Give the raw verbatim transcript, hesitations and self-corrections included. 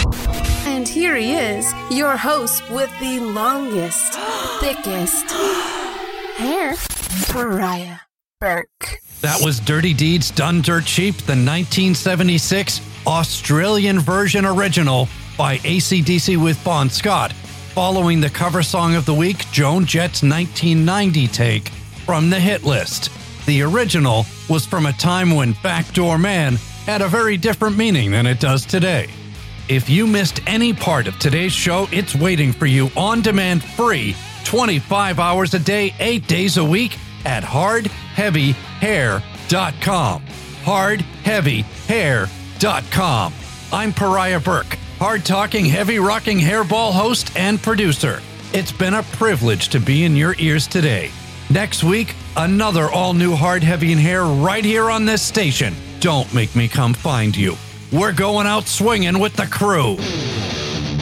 And here he is, your host with the longest, thickest hair, Pariah Burke. That was Dirty Deeds Done Dirt Cheap, the nineteen seventy-six Australian version original by A C D C with Bon Scott, following the cover song of the week, Joan Jett's nineteen ninety take from the hit list. The original was from a time when Backdoor Man had a very different meaning than it does today. If you missed any part of today's show, it's waiting for you on demand free, twenty-five hours a day, eight days a week at hard heavy hair dot com. hard heavy hair dot com. I'm Pariah Burke, hard-talking, heavy-rocking hairball host and producer. It's been a privilege to be in your ears today. Next week, another all-new Hard, Heavy, and Hair right here on this station. Don't make me come find you. We're going out swinging with the crew.